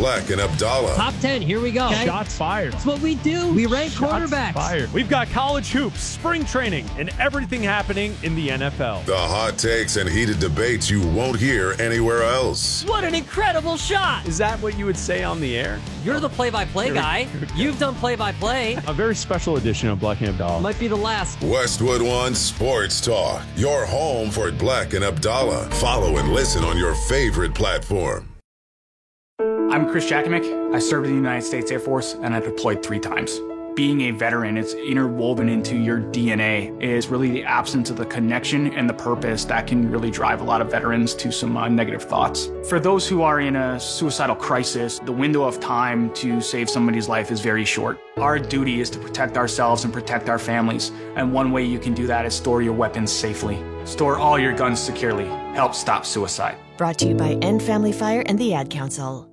Black and Abdallah. Top 10, here we go. Okay? Shots fired. That's what we do. We rank quarterbacks. Fired. We've got college hoops, spring training, and everything happening in the NFL. The hot takes and heated debates you won't hear anywhere else. What an incredible shot. Is that what you would say on the air? You're the play-by-play guy. You've done play-by-play. A very special edition of Black and Abdallah. Might be the last. Westwood One Sports Talk. Your home for Black and Abdallah. Follow and listen on your favorite platform. I'm Chris Jakovic. I served in the United States Air Force, and I deployed 3 times. Being a veteran, it's interwoven into your DNA. It is really the absence of the connection and the purpose that can really drive a lot of veterans to some negative thoughts. For those who are in a suicidal crisis, the window of time to save somebody's life is very short. Our duty is to protect ourselves and protect our families, and one way you can do that is store your weapons safely. Store all your guns securely. Help stop suicide. Brought to you by End Family Fire and the Ad Council.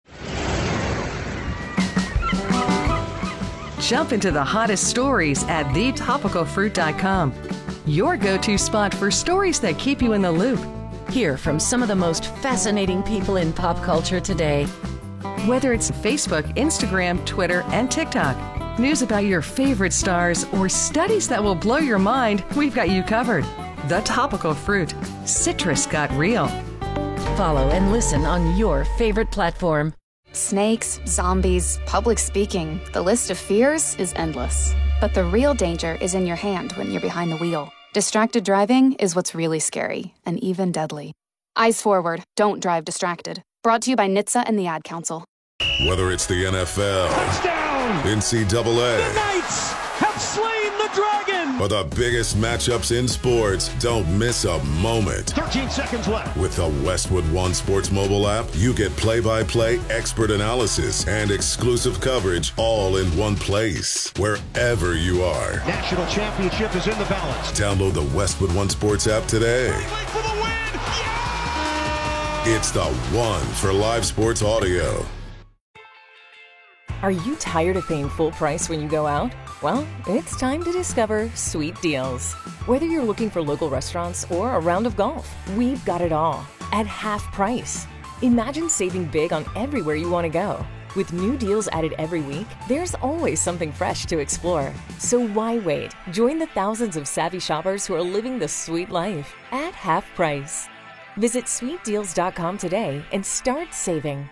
Jump into the hottest stories at thetopicalfruit.com. Your go-to spot for stories that keep you in the loop. Hear from some of the most fascinating people in pop culture today. Whether it's Facebook, Instagram, Twitter, and TikTok, news about your favorite stars, or studies that will blow your mind, we've got you covered. The Topical Fruit. Citrus got real. Follow and listen on your favorite platform. Snakes, zombies, public speaking. The list of fears is endless. But the real danger is in your hand when you're behind the wheel. Distracted driving is what's really scary and even deadly. Eyes forward. Don't drive distracted. Brought to you by NHTSA and the Ad Council. Whether it's the NFL, Touchdown! NCAA, The Knights have slain the dragon! or the biggest matchups in sports, don't miss a moment. 13 seconds left. With the Westwood One Sports mobile app, you get play-by-play, expert analysis, and exclusive coverage all in one place, wherever you are. National championship is in the balance. Download the Westwood One Sports app today. For the win! Yeah! It's the one for live sports audio. Are you tired of paying full price when you go out? Well, it's time to discover Sweet Deals. Whether you're looking for local restaurants or a round of golf, we've got it all at half price. Imagine saving big on everywhere you want to go. With new deals added every week, there's always something fresh to explore. So why wait? Join the thousands of savvy shoppers who are living the sweet life at half price. Visit sweetdeals.com today and start saving.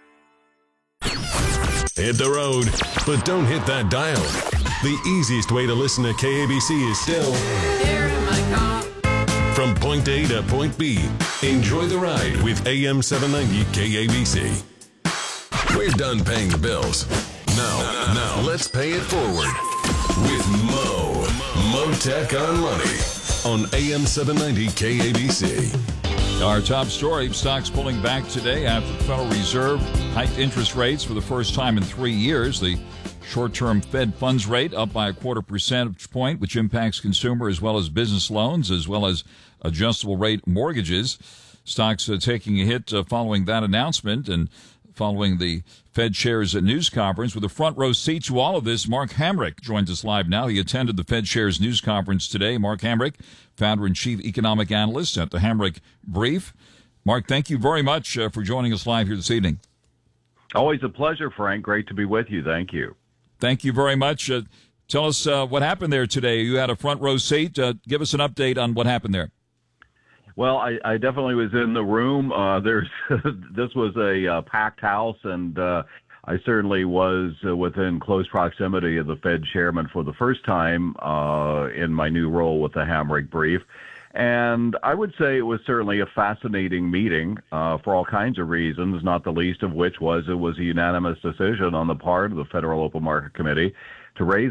Hit the road, but don't hit that dial. The easiest way to listen to KABC is still from point A to point B. Enjoy the ride with AM 790 KABC. We're done paying the bills. Now let's pay it forward with Mo Tech on Money on AM 790 KABC. Our top story, stocks pulling back today after the Federal Reserve hiked interest rates for the first time in 3 years. The short-term Fed funds rate up by 0.25 percentage point, which impacts consumer as well as business loans, as well as adjustable rate mortgages. Stocks taking a hit following that announcement and following the Fed chair's news conference. With a front row seat to all of this, Mark Hamrick joins us live now. He attended the Fed chair's news conference today. Mark Hamrick, founder and chief economic analyst at the Hamrick Brief. Mark, thank you very much for joining us live here this evening. Always a pleasure, Frank. Great to be with you. Thank you. Thank you very much. Tell us what happened there today. You had a front row seat. Give us an update on what happened there. Well, I definitely was in the room. This was a packed house, and I certainly was within close proximity of the Fed chairman for the first time in my new role with the Hamrick Brief. And I would say it was certainly a fascinating meeting for all kinds of reasons, not the least of which was it was a unanimous decision on the part of the Federal Open Market Committee to raise